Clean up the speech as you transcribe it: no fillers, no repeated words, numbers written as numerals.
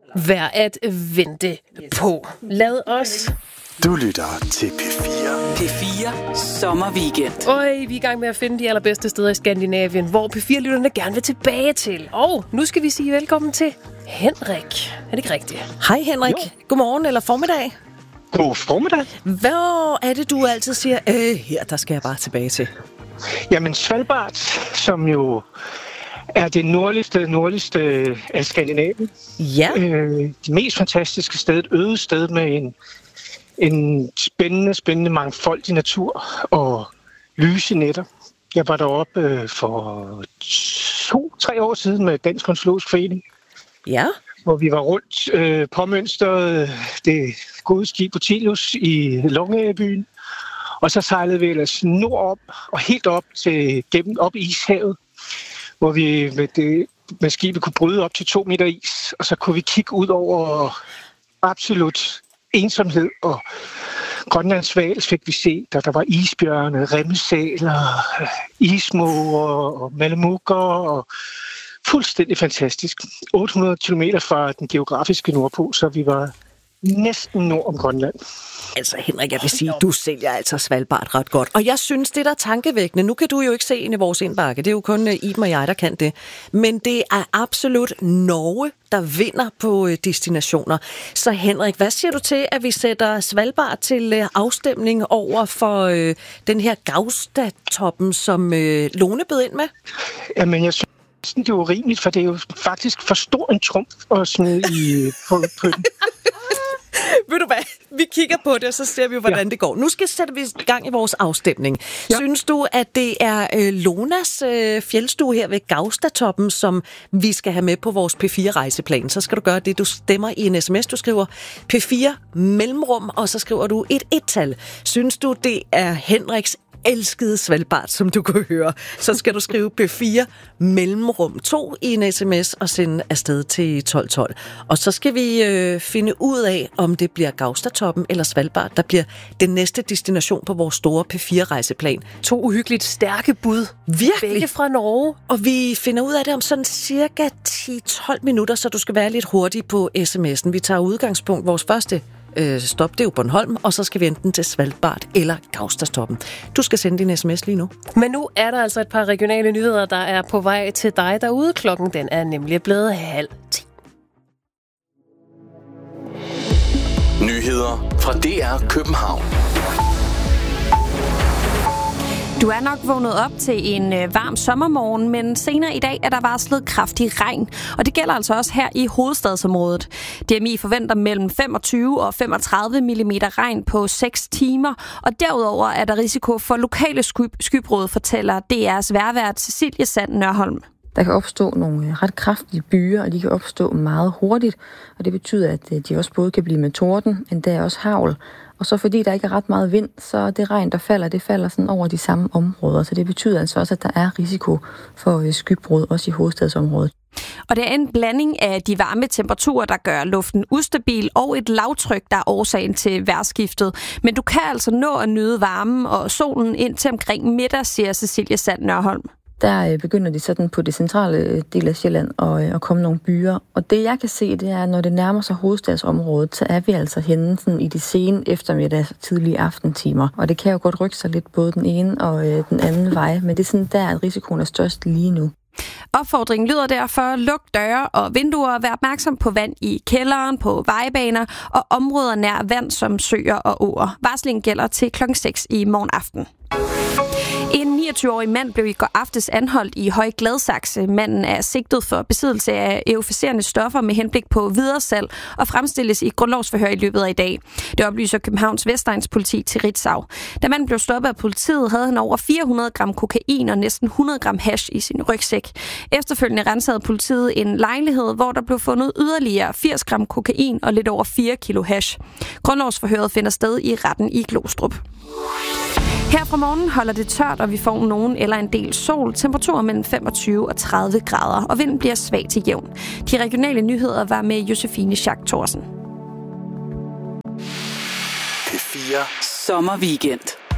værd at vente på. Lad os... Du lytter til P4. P4 Sommerweekend. Vi er i gang med at finde de allerbedste steder i Skandinavien, hvor P4-lytterne gerne vil tilbage til. Og nu skal vi sige velkommen til Henrik. Er det ikke rigtigt? Hej Henrik. Jo. Godmorgen eller formiddag. God formiddag. Hvor er det, du altid siger, her, der skal jeg bare tilbage til? Jamen Svalbard, som jo er det nordligste af Skandinavien. Ja. Det mest fantastiske sted, et øde sted med en spændende, mangfoldig natur og lyse nætter. Jeg var deroppe for 2-3 år siden med Dansk Ornitologisk Forening. Ja. Hvor vi var rundt påmønstret det gode skib Portilius i Longyearbyen. Og så sejlede vi ellers nordop og helt op op i ishavet, hvor vi med skibet kunne bryde op til 2 meter is. Og så kunne vi kigge ud over absolut ensomhed, og Grønlands hvals fik vi se, der var isbjørne, remmesæler, ismåger og malamukker, og fuldstændig fantastisk. 800 kilometer fra den geografiske Nordpol, så vi var næsten nord om Grønland. Altså Henrik, jeg vil sige, du sælger altså Svalbard ret godt. Og jeg synes, det der er tankevækkende, nu kan du jo ikke se ind i vores indbakke, det er jo kun Iben og jeg, der kan det. Men det er absolut Norge, der vinder på destinationer. Så Henrik, hvad siger du til, at vi sætter Svalbard til afstemning over for den her Gaustatoppen, som Lone bød ind med? Jamen, jeg synes, det er urimeligt, for det er jo faktisk for stor en trumf at smide på den. Ved du hvad? Vi kigger på det, og så ser vi, hvordan det går. Nu sætter vi i gang i vores afstemning. Ja. Synes du, at det er Lonas fjeldstue her ved Gaustatoppen, som vi skal have med på vores P4-rejseplan? Så skal du gøre det, du stemmer i en sms. Du skriver P4 mellemrum, og så skriver du et tal. Synes du, det er Henriks elskede Svalbard, som du kunne høre, så skal du skrive P4 mellemrum 2 i en sms og sende afsted til 1212. Og så skal vi finde ud af, om det bliver Gaustatoppen eller Svalbard, der bliver den næste destination på vores store P4-rejseplan. 2 uhyggeligt stærke bud. Virkelig. Begge fra Norge. Og vi finder ud af det om sådan cirka 10-12 minutter, så du skal være lidt hurtig på sms'en. Vi tager udgangspunkt vores første stop, det er jo Bornholm, og så skal vi enten til Svalbard eller Gaustatoppen. Du skal sende din sms lige nu. Men nu er der altså et par regionale nyheder, der er på vej til dig derude. Klokken den er nemlig blevet 9:30. Nyheder fra DR København. Du er nok vågnet op til en varm sommermorgen, men senere i dag er der varslet kraftig regn. Og det gælder altså også her i hovedstadsområdet. DMI forventer mellem 25 og 35 mm regn på 6 timer. Og derudover er der risiko for lokale skybrud, fortæller DR's vejrvært Cecilie Sand Nørholm. Der kan opstå nogle ret kraftige byer, og de kan opstå meget hurtigt. Og det betyder, at de også både kan blive med torden, endda også hagl. Og så fordi der ikke er ret meget vind, så det regn, der falder, det falder sådan over de samme områder. Så det betyder altså også, at der er risiko for skybrud, også i hovedstadsområdet. Og det er en blanding af de varme temperaturer, der gør luften ustabil, og et lavtryk, der er årsagen til vejrskiftet. Men du kan altså nå at nyde varmen og solen ind til omkring middag, siger Cecilie Sand Nørholm. Der begynder de sådan på det centrale del af Sjælland at komme nogle byer. Og det jeg kan se, det er, at når det nærmer sig hovedstadsområdet, så er vi altså henne sådan i de sene eftermiddags tidlige aftentimer. Og det kan jo godt rykke sig lidt både den ene og den anden vej, men det er sådan der, at risikoen er størst lige nu. Opfordringen lyder derfor: luk døre og vinduer, vær opmærksom på vand i kælderen, på vejbaner og områder nær vand som søer og åer. Varslingen gælder til klokken 6 i morgen aften. En 29-årig mand blev i går aftes anholdt i Høje Gladsaxe. Manden er sigtet for besiddelse af euforiserende stoffer med henblik på videresalg og fremstilles i grundlovsforhør i løbet af i dag. Det oplyser Københavns Vestegns politi til Ritzau. Da manden blev stoppet af politiet, havde han over 400 gram kokain og næsten 100 gram hash i sin rygsæk. Efterfølgende rensede politiet en lejlighed, hvor der blev fundet yderligere 80 gram kokain og lidt over 4 kilo hash. Grundlovsforhøret finder sted i retten i Glostrup. Her fra morgenen holder det tørt, og vi får nogen eller en del sol. Temperaturer mellem 25 og 30 grader, og vinden bliver svag til jævn. De regionale nyheder var med Josefine Schack Thorsen. P4 Sommerweekend.